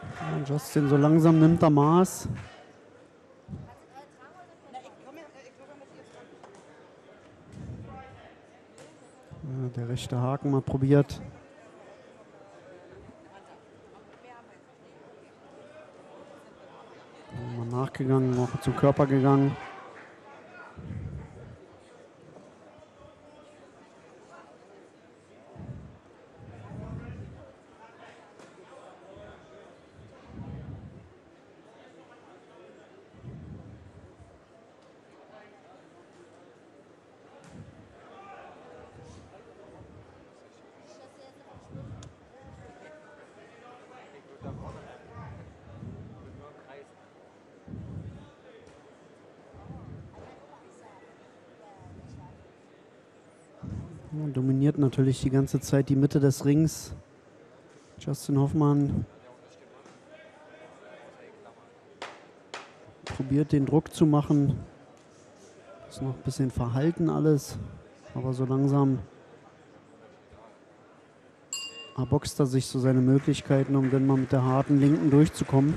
Ja, Justin so langsam nimmt er Maß. Ja, der rechte Haken mal probiert. Mal nachgegangen, auch zum Körper gegangen. Ja, dominiert natürlich die ganze Zeit die Mitte des Rings. Justin Hoffmann probiert den Druck zu machen. Ist noch ein bisschen verhalten alles, aber so langsam erboxt er sich so seine Möglichkeiten, um dann mal mit der harten Linken durchzukommen.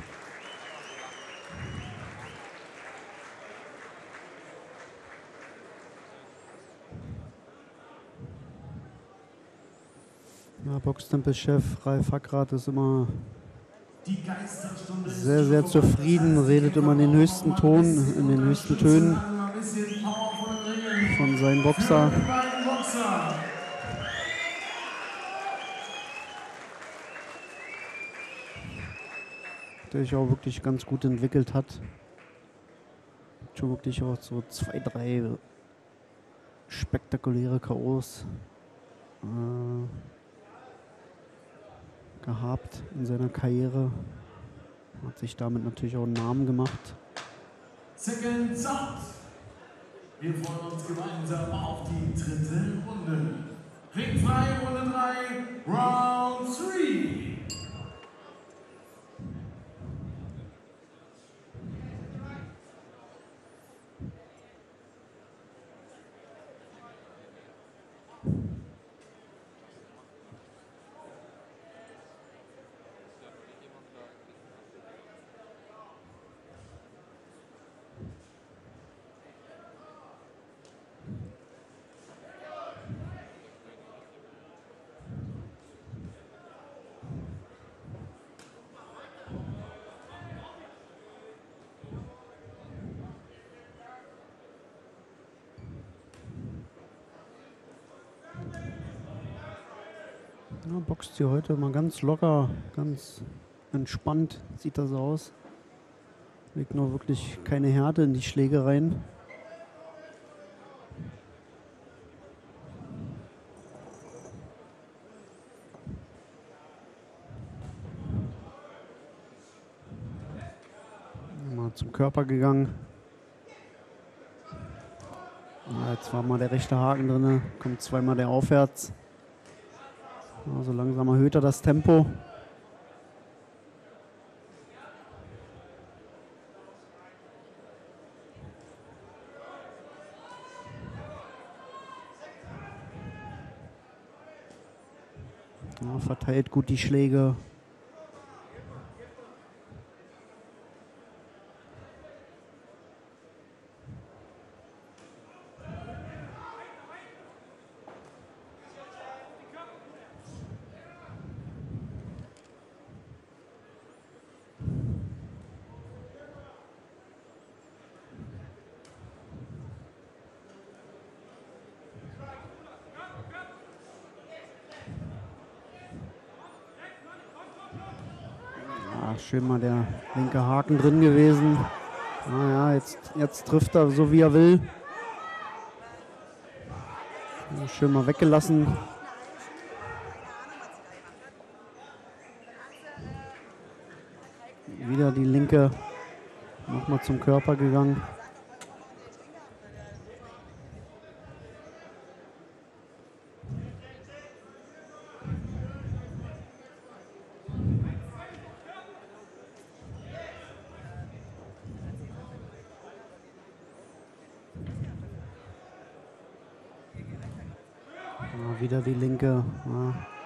Ja, Boxtempel-Chef Ralf Hackrath ist immer sehr, sehr zufrieden, redet immer in den höchsten Ton, in den höchsten Tönen von seinem Boxer. Der sich auch wirklich ganz gut entwickelt hat. Schon wirklich auch so 2, 3 spektakuläre K.O.s gehabt in seiner Karriere. Hat sich damit natürlich auch einen Namen gemacht. Second Sound. Wir freuen uns gemeinsam auf die dritte Runde. Ringfrei Runde 3, Round 3. Ja, boxt hier heute mal ganz locker, ganz entspannt sieht das aus. Legt nur wirklich keine Härte in die Schläge rein. Mal zum Körper gegangen. Ja, jetzt war mal der rechte Haken drin, kommt zweimal der aufwärts. Also langsam erhöht er das Tempo. Ja, verteilt gut die Schläge. Schön mal der linke Haken drin gewesen. Naja, jetzt trifft er so wie er will. Schön mal weggelassen. Wieder die linke. Nochmal zum Körper gegangen. Wieder die linke. Ja.